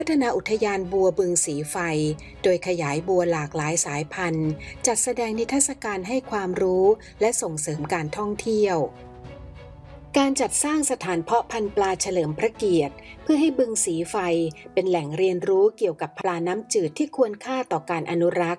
พัฒนาอุทยานบัวบึงสีไฟโดยขยายบัวหลากหลายสายพันธุ์จัดแสดงนิทรรศการให้ความรู้และส่งเสริมการท่องเที่ยวการจัดสร้างสถานเพาะพันธุ์ปลาเฉลิมพระเกียรติเพื่อให้บึงสีไฟเป็นแหล่งเรียนรู้เกี่ยวกับปลาน้ำจืดที่ควรค่าต่อการอนุรักษ์